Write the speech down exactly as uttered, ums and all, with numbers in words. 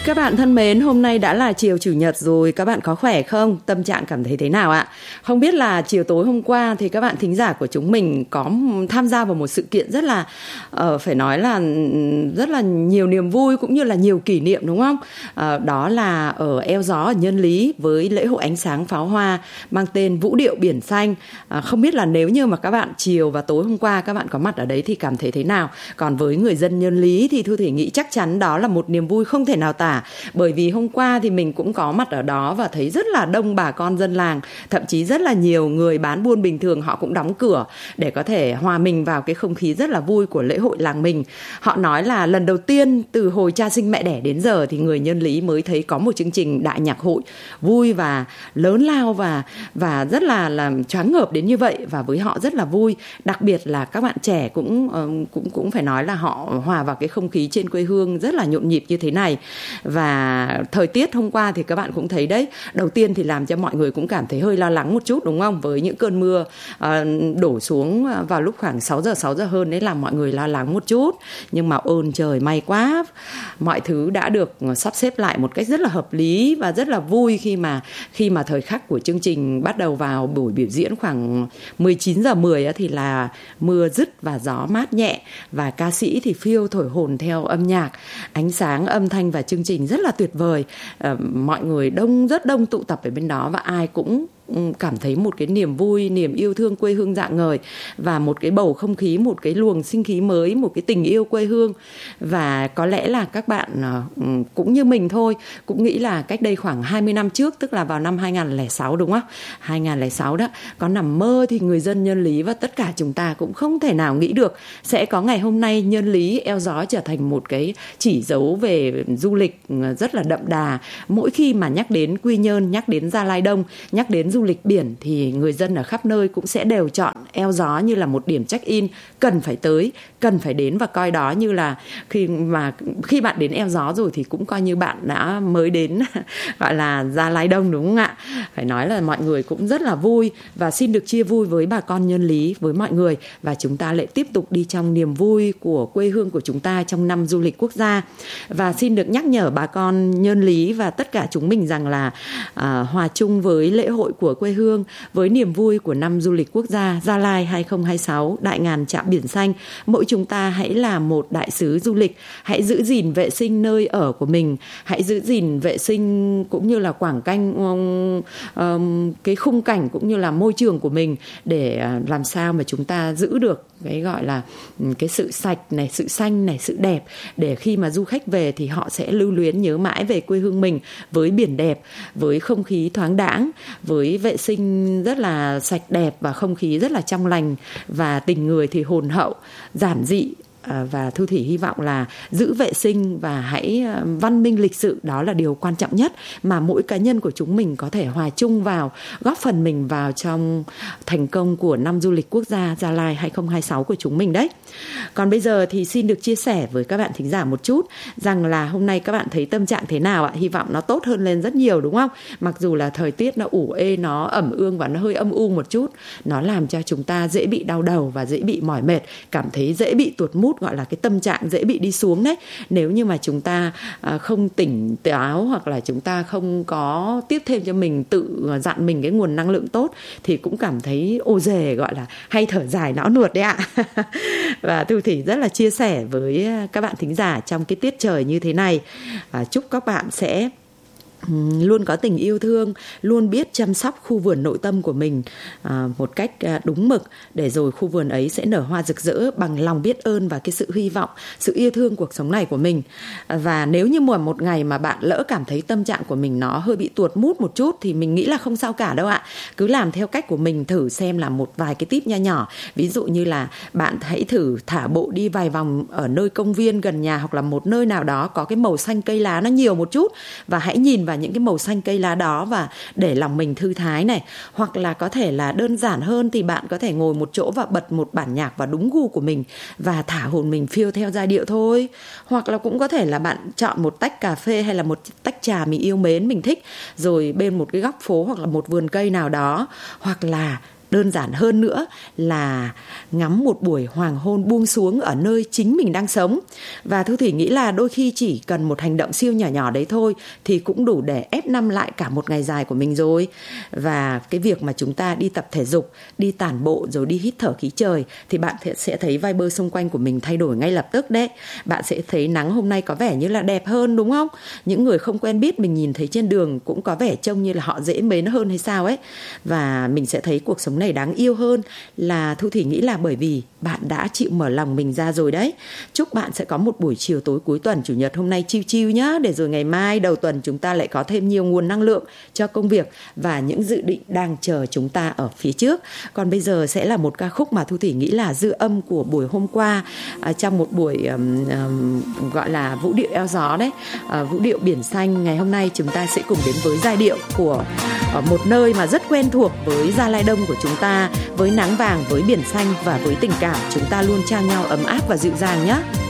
Các bạn thân mến, hôm nay đã là chiều Chủ nhật rồi, các bạn có khỏe không? Tâm trạng cảm thấy thế nào ạ? Không biết là chiều tối hôm qua thì các bạn thính giả của chúng mình có tham gia vào một sự kiện rất là, uh, phải nói là rất là nhiều niềm vui cũng như là nhiều kỷ niệm, đúng không? Uh, đó là ở Eo Gió ở Nhân Lý với lễ hội ánh sáng pháo hoa mang tên Vũ điệu biển xanh. Uh, không biết là nếu như mà các bạn chiều và tối hôm qua các bạn có mặt ở đấy thì cảm thấy thế nào? Còn với người dân Nhân Lý thì Thu Thủy nghĩ chắc chắn đó là một niềm vui không thể nào tả. Bởi vì hôm qua thì mình cũng có mặt ở đó và thấy rất là đông bà con dân làng, thậm chí rất là nhiều người bán buôn bình thường họ cũng đóng cửa để có thể hòa mình vào cái không khí rất là vui của lễ hội làng mình. Họ nói là lần đầu tiên từ hồi cha sinh mẹ đẻ đến giờ thì người Nhân Lý mới thấy có một chương trình đại nhạc hội vui và lớn lao và và rất là là choáng ngợp đến như vậy, và với họ rất là vui. Đặc biệt là các bạn trẻ cũng cũng cũng phải nói là họ hòa vào cái không khí trên quê hương rất là nhộn nhịp như thế này. Và thời tiết hôm qua thì các bạn cũng thấy đấy, đầu tiên thì làm cho mọi người cũng cảm thấy hơi lo lắng một chút, đúng không? Với những cơn mưa uh, đổ xuống vào lúc khoảng sáu giờ, sáu giờ hơn đấy, làm mọi người lo lắng một chút. Nhưng mà ơn trời, may quá, mọi thứ đã được sắp xếp lại một cách rất là hợp lý và rất là vui khi mà khi mà thời khắc của chương trình bắt đầu vào buổi biểu diễn khoảng mười chín giờ mười thì là mưa dứt và gió mát nhẹ, và ca sĩ thì phiêu thổi hồn theo âm nhạc, ánh sáng, âm thanh và chương trình rất là tuyệt vời. À, mọi người đông, rất đông tụ tập ở bên đó và ai cũng cảm thấy một cái niềm vui, niềm yêu thương quê hương rạng ngời, và một cái bầu không khí, một cái luồng sinh khí mới, một cái tình yêu quê hương. Và có lẽ là các bạn cũng như mình thôi, cũng nghĩ là cách đây khoảng hai mươi năm trước, tức là vào năm hai không không sáu, đúng không? hai không không sáu đó, có nằm mơ thì người dân Nhân Lý và tất cả chúng ta cũng không thể nào nghĩ được sẽ có ngày hôm nay Nhân Lý, Eo Gió trở thành một cái chỉ dấu về du lịch rất là đậm đà. Mỗi khi mà nhắc đến Quy Nhơn, nhắc đến Gia Lai Đông, nhắc đến du lịch biển thì người dân ở khắp nơi cũng sẽ đều chọn Eo Gió như là một điểm check-in cần phải tới, cần phải đến, và coi đó như là khi mà khi bạn đến Eo Gió rồi thì cũng coi như bạn đã mới đến gọi là Gia Lai Đông, đúng không ạ? Phải nói là mọi người cũng rất là vui, và xin được chia vui với bà con Nhân Lý, với mọi người, và chúng ta lại tiếp tục đi trong niềm vui của quê hương của chúng ta trong năm du lịch quốc gia. Và xin được nhắc nhở bà con Nhân Lý và tất cả chúng mình rằng là à, hòa chung với lễ hội của quê hương, với niềm vui của năm du lịch quốc gia Gia Lai hai không hai sáu, đại ngàn trạm biển xanh. Mỗi chúng ta hãy là một đại sứ du lịch, hãy giữ gìn vệ sinh nơi ở của mình, hãy giữ gìn vệ sinh cũng như là quảng canh um, um, cái khung cảnh cũng như là môi trường của mình, để uh, làm sao mà chúng ta giữ được cái gọi là cái sự sạch này, sự xanh này, sự đẹp, để khi mà du khách về thì họ sẽ lưu luyến nhớ mãi về quê hương mình, với biển đẹp, với không khí thoáng đãng, với vệ sinh rất là sạch đẹp và không khí rất là trong lành, và tình người thì hồn hậu, giản dị. Và Thu Thủy hy vọng là giữ vệ sinh và hãy văn minh lịch sự, đó là điều quan trọng nhất mà mỗi cá nhân của chúng mình có thể hòa chung vào, góp phần mình vào trong thành công của năm du lịch quốc gia Gia Lai hai không hai sáu của chúng mình đấy. Còn bây giờ thì xin được chia sẻ với các bạn thính giả một chút rằng là hôm nay các bạn thấy tâm trạng thế nào ạ? Hy vọng nó tốt hơn lên rất nhiều, đúng không? Mặc dù là thời tiết nó ủ ê, nó ẩm ương và nó hơi âm u một chút, nó làm cho chúng ta dễ bị đau đầu và dễ bị mỏi mệt, cảm thấy dễ bị tuột mút, gọi là cái tâm trạng dễ bị đi xuống đấy. Nếu như mà chúng ta không tỉnh táo, hoặc là chúng ta không có tiếp thêm cho mình, tự dặn mình cái nguồn năng lượng tốt, thì cũng cảm thấy ô dề, gọi là hay thở dài não nuột đấy ạ. Và Thu Thủy rất là chia sẻ với các bạn thính giả trong cái tiết trời như thế này, và chúc các bạn sẽ luôn có tình yêu thương, luôn biết chăm sóc khu vườn nội tâm của mình à, một cách đúng mực, để rồi khu vườn ấy sẽ nở hoa rực rỡ bằng lòng biết ơn và cái sự hy vọng, sự yêu thương cuộc sống này của mình. Và nếu như một một ngày mà bạn lỡ cảm thấy tâm trạng của mình nó hơi bị tuột mút một chút thì mình nghĩ là không sao cả đâu ạ. Cứ làm theo cách của mình, thử xem là một vài cái tip nho nhỏ. Ví dụ như là bạn hãy thử thả bộ đi vài vòng ở nơi công viên gần nhà, hoặc là một nơi nào đó có cái màu xanh cây lá nó nhiều một chút, và hãy nhìn vào những cái màu xanh cây lá đó và để lòng mình thư thái này. Hoặc là có thể là đơn giản hơn thì bạn có thể ngồi một chỗ và bật một bản nhạc vào đúng gu của mình và thả hồn mình phiêu theo giai điệu thôi. Hoặc là cũng có thể là bạn chọn một tách cà phê hay là một tách trà mình yêu mến, mình thích, rồi bên một cái góc phố hoặc là một vườn cây nào đó. Hoặc là đơn giản hơn nữa là ngắm một buổi hoàng hôn buông xuống ở nơi chính mình đang sống. Và Thu Thủy nghĩ là đôi khi chỉ cần một hành động siêu nhỏ nhỏ đấy thôi thì cũng đủ để ép năm lại cả một ngày dài của mình rồi. Và cái việc mà chúng ta đi tập thể dục, đi tản bộ rồi đi hít thở khí trời thì bạn sẽ thấy vibe xung quanh của mình thay đổi ngay lập tức đấy. Bạn sẽ thấy nắng hôm nay có vẻ như là đẹp hơn, đúng không? Những người không quen biết mình nhìn thấy trên đường cũng có vẻ trông như là họ dễ mến hơn hay sao ấy. Và mình sẽ thấy cuộc sống này đáng yêu hơn là Thu Thủy nghĩ là bởi vì bạn đã chịu mở lòng mình ra rồi đấy. Chúc bạn sẽ có một buổi chiều tối cuối tuần chủ nhật hôm nay chill chill nhá, để rồi ngày mai đầu tuần chúng ta lại có thêm nhiều nguồn năng lượng cho công việc và những dự định đang chờ chúng ta ở phía trước. Còn bây giờ sẽ là một ca khúc mà Thu Thủy nghĩ là dư âm của buổi hôm qua, à, trong một buổi um, um, gọi là vũ điệu eo gió đấy, à, vũ điệu biển xanh. Ngày hôm nay chúng ta sẽ cùng đến với giai điệu của uh, một nơi mà rất quen thuộc với Gia Lai Đông của chúng ta, với nắng vàng, với biển xanh và với tình cảm chúng ta luôn trao nhau ấm áp và dịu dàng nhé.